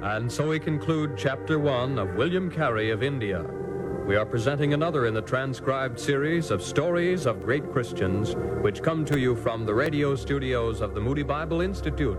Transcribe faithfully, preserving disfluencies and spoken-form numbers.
And so we conclude Chapter One of William Carey of India. We are presenting another in the transcribed series of stories of great Christians, which come to you from the radio studios of the Moody Bible Institute.